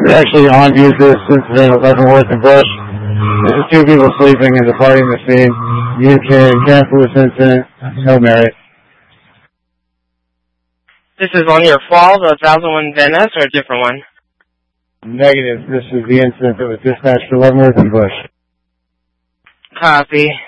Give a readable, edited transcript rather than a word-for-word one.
actually on this incident at Leavenworth and Bush. There's 2 people sleeping and departing the scene. You can cancel this incident. No merit. This is on your Falls, 1001 Van Ness, or a different one? Negative. This is the incident that was dispatched to Leavenworth and Bush. Copy.